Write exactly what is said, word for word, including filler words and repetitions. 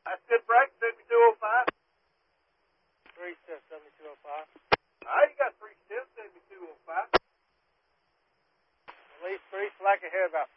That's good break, seventy-two oh five. Three stiff, seventy-two oh five. All right, you got three stiff, seventy-two oh five. At least three slack ahead about